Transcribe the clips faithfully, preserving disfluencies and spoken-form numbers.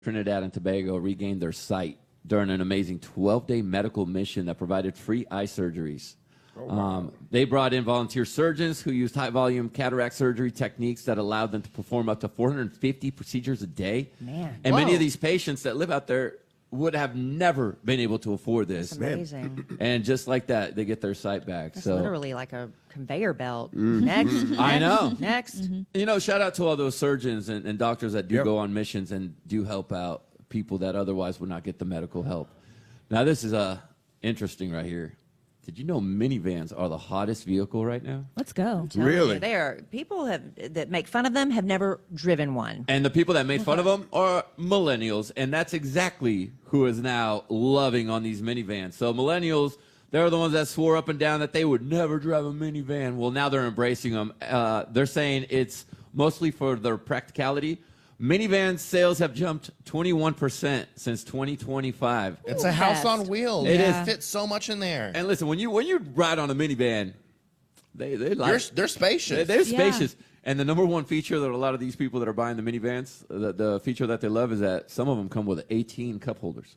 Trinidad and Tobago regained their sight during an amazing twelve-day medical mission that provided free eye surgeries. Oh, wow. um, they brought in volunteer surgeons who used high-volume cataract surgery techniques that allowed them to perform up to four hundred fifty procedures a day. Man. And Whoa. many of these patients that live out there would have never been able to afford this. That's amazing. And just like that, they get their sight back. That's so literally like a conveyor belt. Mm-hmm. Next, I know. Next. Mm-hmm. You know, shout out to all those surgeons and, and doctors that do Yep. go on missions and do help out people that otherwise would not get the medical help. Now, this is uh, interesting right here. Did you know minivans are the hottest vehicle right now? Let's go. Really? They are. People have that make fun of them have never driven one. And the people that made fun of them are millennials, and that's exactly who is now loving on these minivans. So millennials, they're the ones that swore up and down that they would never drive a minivan. Well, now they're embracing them. Uh, they're saying it's mostly for their practicality. Minivan sales have jumped twenty-one percent since twenty twenty-five. It's a house on wheels. It It is. fits so much in there. And listen, when you when you ride on a minivan, they they like They're, they're spacious. They, they're Yeah. spacious. And the number one feature that a lot of these people that are buying the minivans, the, the feature that they love is that some of them come with eighteen cup holders.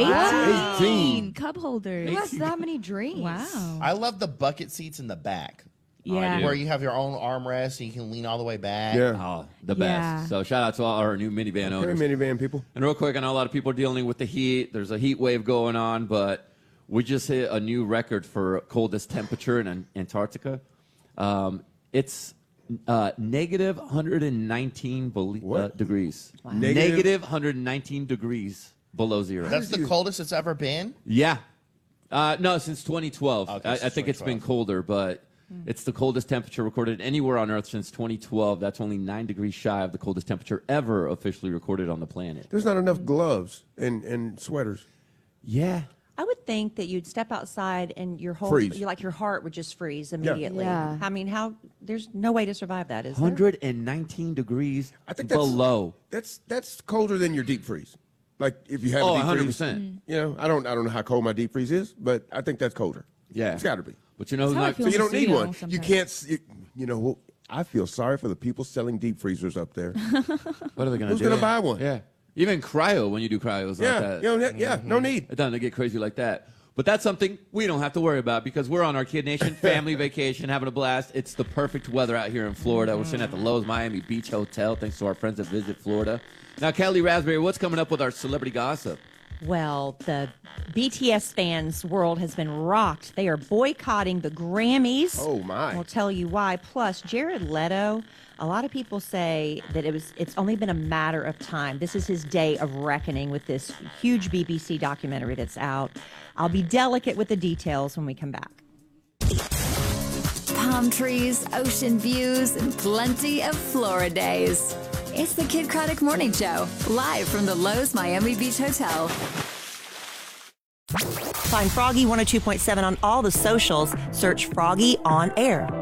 Nice. eighteen cup holders. Who has that many dreams? Wow. I love the bucket seats in the back. Yeah. Where you have your own armrest and you can lean all the way back. Yeah. Oh, the best. Yeah. So shout out to all our new minivan Hey, owners. minivan people. And real quick, I know a lot of people are dealing with the heat. There's a heat wave going on, but we just hit a new record for coldest temperature in Antarctica. Um, it's uh, negative one hundred nineteen bel- uh, degrees. Wow. Negative? Negative one hundred nineteen degrees below zero. That's the coldest it's ever been? Yeah. Uh, no, since twenty twelve. Okay, I, I since think it's been twenty twelve. colder, but it's the coldest temperature recorded anywhere on Earth since twenty twelve. That's only nine degrees shy of the coldest temperature ever officially recorded on the planet. There's not enough gloves and, and sweaters. Yeah. I would think that you'd step outside and your whole, Freeze. you like your heart would just freeze immediately. Yeah. I mean, how? There's no way to survive that, is there? one hundred nineteen degrees I think that's below. That's that's colder than your deep freeze. Like if you have Oh, a deep one hundred freeze. percent. You know, I don't I don't know how cold my deep freeze is, but I think that's colder. Yeah. It's got to be. But you know, who's That's how I not, feel So you in don't the need studio one. sometimes. You can't. s- You, you know, well, I feel sorry for the people selling deep freezers up there. what are they going to Who's do? gonna buy one? Yeah. Even cryo, when you do cryos yeah, like that. you know, yeah, no need. It doesn't get crazy like that. But that's something we don't have to worry about because we're on our Kid Nation family vacation, having a blast. It's the perfect weather out here in Florida. We're sitting at the Lowe's Miami Beach Hotel, thanks to our friends that Visit Florida. Now, Kelly Raspberry, what's coming up with our celebrity gossip? Well, the B T S fans' world has been rocked. They are boycotting the Grammys. Oh, my. We'll tell you why. Plus, Jared Leto, a lot of people say that it was it's only been a matter of time. This is his day of reckoning with this huge B B C documentary that's out. I'll be delicate with the details when we come back. Palm trees, ocean views, and plenty of Florida days. It's the Kid Craddock Morning Show, live from the Lowe's Miami Beach Hotel. Find Froggy one oh two point seven on all the socials. Search Froggy on Air.